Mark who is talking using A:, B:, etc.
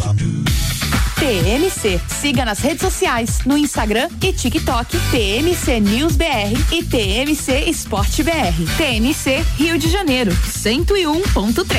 A: TMC. Siga nas redes sociais, no Instagram e TikTok, TMC News BR e TMC Esporte BR. TMC Rio de Janeiro, 101.3.